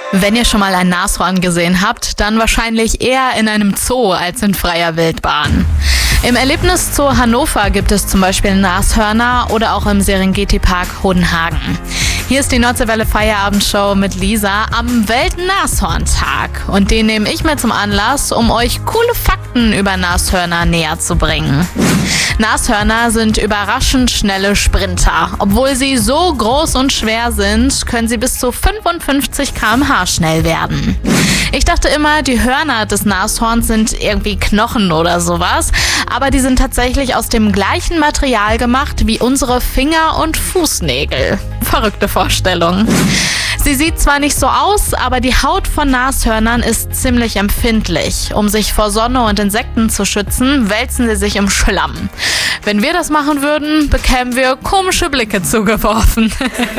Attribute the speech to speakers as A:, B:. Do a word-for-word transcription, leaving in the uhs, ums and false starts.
A: Wenn ihr schon mal ein Nashorn gesehen habt, dann wahrscheinlich eher in einem Zoo als in freier Wildbahn. Im Erlebniszoo Hannover gibt es zum Beispiel Nashörner oder auch im Serengeti-Park Hodenhagen. Hier ist die Nordseewelle Feierabendshow mit Lisa am Weltnashorntag. Und den nehme ich mir zum Anlass, um euch coole Fakten über Nashörner näher zu bringen. Nashörner sind überraschend schnelle Sprinter. Obwohl sie so groß und schwer sind, können sie bis zu fünfundfünfzig Kilometer pro Stunde schnell werden. Ich dachte immer, die Hörner des Nashorns sind irgendwie Knochen oder sowas, aber die sind tatsächlich aus dem gleichen Material gemacht wie unsere Finger- und Fußnägel. Verrückte Vorstellung. Sie sieht zwar nicht so aus, aber die Haut von Nashörnern ist ziemlich empfindlich. Um sich vor Sonne und Insekten zu schützen, wälzen sie sich im Schlamm. Wenn wir das machen würden, bekämen wir komische Blicke zugeworfen.